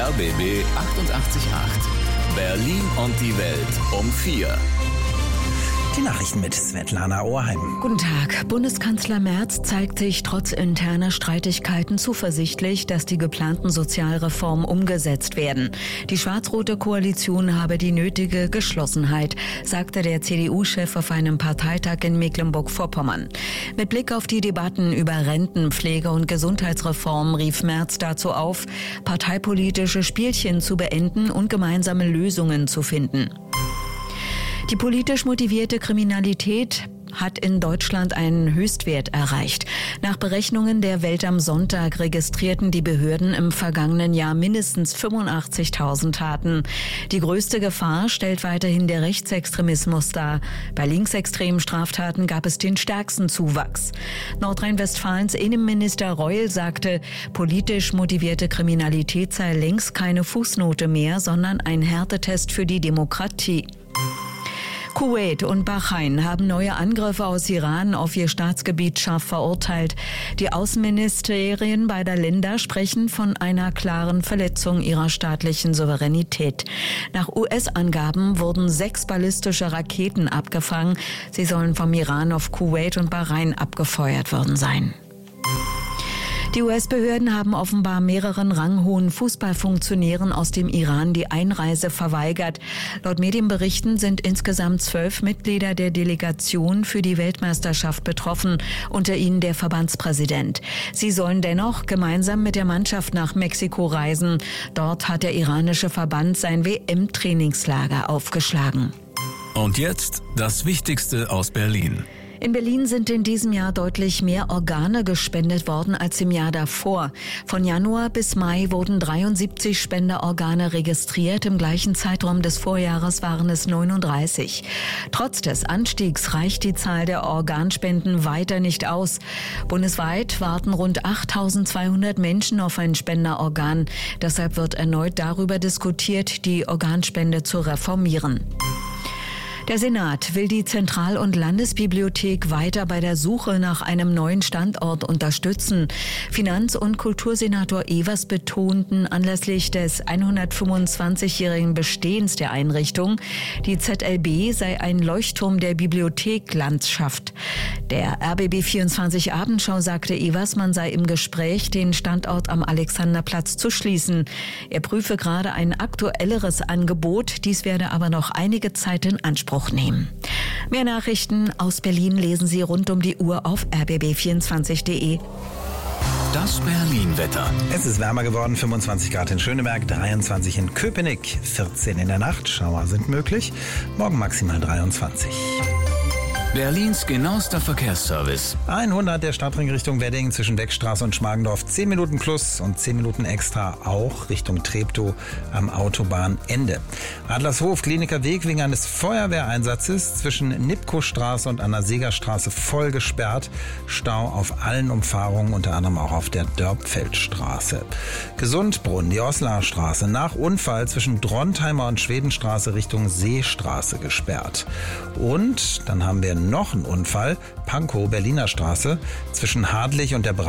RBB 88.8. Berlin und die Welt um 4. Die Nachrichten mit Svetlana Ohrheim. Guten Tag. Bundeskanzler Merz zeigt sich trotz interner Streitigkeiten zuversichtlich, dass die geplanten Sozialreformen umgesetzt werden. Die schwarz-rote Koalition habe die nötige Geschlossenheit, sagte der CDU-Chef auf einem Parteitag in Mecklenburg-Vorpommern. Mit Blick auf die Debatten über Renten, Pflege und Gesundheitsreformen rief Merz dazu auf, parteipolitische Spielchen zu beenden und gemeinsame Lösungen zu finden. Die politisch motivierte Kriminalität hat in Deutschland einen Höchstwert erreicht. Nach Berechnungen der Welt am Sonntag registrierten die Behörden im vergangenen Jahr mindestens 85.000 Taten. Die größte Gefahr stellt weiterhin der Rechtsextremismus dar. Bei linksextremen Straftaten gab es den stärksten Zuwachs. Nordrhein-Westfalens Innenminister Reul sagte, politisch motivierte Kriminalität sei längst keine Fußnote mehr, sondern ein Härtetest für die Demokratie. Kuwait und Bahrain haben neue Angriffe aus Iran auf ihr Staatsgebiet scharf verurteilt. Die Außenministerien beider Länder sprechen von einer klaren Verletzung ihrer staatlichen Souveränität. Nach US-Angaben wurden 6 ballistische Raketen abgefangen. Sie sollen vom Iran auf Kuwait und Bahrain abgefeuert worden sein. Die US-Behörden haben offenbar mehreren ranghohen Fußballfunktionären aus dem Iran die Einreise verweigert. Laut Medienberichten sind insgesamt 12 Mitglieder der Delegation für die Weltmeisterschaft betroffen, unter ihnen der Verbandspräsident. Sie sollen dennoch gemeinsam mit der Mannschaft nach Mexiko reisen. Dort hat der iranische Verband sein WM-Trainingslager aufgeschlagen. Und jetzt das Wichtigste aus Berlin. In Berlin sind in diesem Jahr deutlich mehr Organe gespendet worden als im Jahr davor. Von Januar bis Mai wurden 73 Spenderorgane registriert. Im gleichen Zeitraum des Vorjahres waren es 39. Trotz des Anstiegs reicht die Zahl der Organspenden weiter nicht aus. Bundesweit warten rund 8.200 Menschen auf ein Spenderorgan. Deshalb wird erneut darüber diskutiert, die Organspende zu reformieren. Der Senat will die Zentral- und Landesbibliothek weiter bei der Suche nach einem neuen Standort unterstützen. Finanz- und Kultursenator Evers betonten anlässlich des 125-jährigen Bestehens der Einrichtung, die ZLB sei ein Leuchtturm der Bibliotheklandschaft. Der RBB24 Abendschau sagte Evers, man sei im Gespräch, den Standort am Alexanderplatz zu schließen. Er prüfe gerade ein aktuelleres Angebot, dies werde aber noch einige Zeit in Anspruch nehmen. Mehr Nachrichten aus Berlin lesen Sie rund um die Uhr auf rbb24.de. Das Berlin-Wetter. Es ist wärmer geworden, 25 Grad in Schöneberg, 23 in Köpenick, 14 in der Nacht. Schauer sind möglich, morgen maximal 23. Berlins genauester Verkehrsservice. 100 der Stadtring Richtung Wedding zwischen Deckstraße und Schmargendorf, 10 Minuten plus und 10 Minuten extra auch Richtung Treptow am Autobahnende. Adlershof, Kliniker Weg wegen eines Feuerwehreinsatzes zwischen Nipkow-Straße und Anna-Seeger-Straße voll gesperrt. Stau auf allen Umfahrungen, unter anderem auch auf der Dörpfeldstraße. Gesundbrunn, die Oslaer Straße, nach Unfall zwischen Drontheimer und Schwedenstraße Richtung Seestraße gesperrt. Und dann haben wir noch einen Unfall, Pankow, Berliner Straße, zwischen Hadlich und der